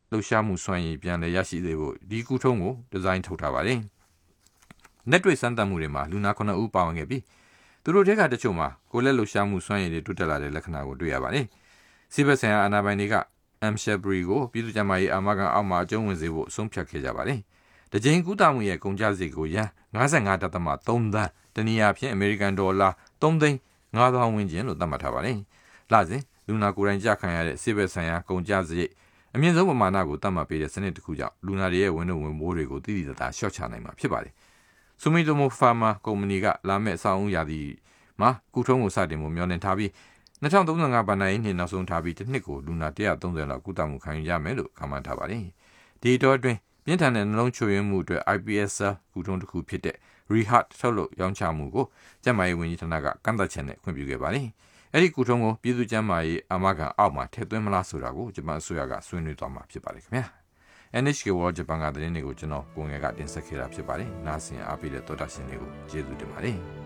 လှုပ်ရှားမှုစွမ်းရည်ပြန်လည်ရရှိစေဖို့ဒီကူထုံးကိုဒီဇိုင်းထုတ်ထားပါတယ်။လက်တွေ့စမ်းသပ်မှုတွေမှာလူနာ9ဦးပါဝင်ခဲ့ပြီးသူတို့တွေကတချို့မှာကိုယ်လက်လှုပ်ရှားမှုစွမ်းရည်တွေတိုးတက်လာတဲ့လက္ခဏာကိုတွေ့ရပါတယ်။စစ်ဘက်ဆိုင်ရာအာဏာပိုင်တွေကAmshebri ကိုပြည်သူ့ကျန်းမာရေးအာမခံအောက်မှာအကျုံးဝင်စေဖို့ဆုံးဖြတ်ခဲ့ကြပါတယ်။တကြိမ်ကူးတာမှုရဲ့ကုန်ကျစရိတ်ကိုရန်55.3 သန်းတနည်းအားဖြင့်အမေရိကန်ဒေါ်လာ3,500,000 ဝန်းကျင်လို့သတ်မှတ်ထားပါတယ်။လစဉ်လူနာကိုယ်တိုင်ကြခံရတဲ့စစ်ဘက်ဆိုင်ရာကုန်ကျစရိတ်အမြင့်ဆုံးပမာဏကိုသတ်မှတ်ပေးတဲ့စနစ်တစ်ခုကြောင့်လူနာတွေရဲ့ဝန်ထုတ်ဝန်ပိုးတွေကိုတိတိကျကျရှော့ချနိုင်မှာဖြစ်ပါတယ်။ Sumitomo Pharma ကုမ္ပဏီကလာမယ့်အဆောင်အဦရာသီမှာကူထုံးကိုစတင်ဖို့မျှော်လင့်ထားပြီး2035ဘဏ္ဍာရေးနှစ်နောက်ဆုံးထားပြီးတစ်နှစ်ကိုလူနာ130လောက်ကုသမှုခံယူရမယ်လို့ခန့်မှန်းထားပါတယ်။ဒီတော့အတွင်းပြင်းထန်တဲ့နှလုံးချို့ယွင်းမှုအတွက် IPS ကူထုံးတစ်ခုဖြစ်တဲ့ Rehat ထုတ်လုပ်ရောင်းချမှုကိုကျန်းမာရေးဝန်ကြီးဌာနကကန့်သတ်ချက်နဲ့ခွင့်ပြုခဲ့ပါတယ်။အဲဒီကူထုံးကိုပြည်သူ့ကျန်းမာရေးအာမခံအောက်မှာထည့်သွင်းမလားဆိုတာကိုဂျပန်အစိုးရကဆွေးနွေးသွားမှာဖြစ်ပါတယ်ခင်ဗျာ။ NHK World Japan ကသတင်းတွေကိုကျွန်တော်ကိုငယ်ကတင်ဆက်ခဲ့တာဖြစ်ပါတယ်။နားဆင်အားပေးတဲ့သောတာရှင်တွေကိုကျေးဇူးတင်ပါတယ်။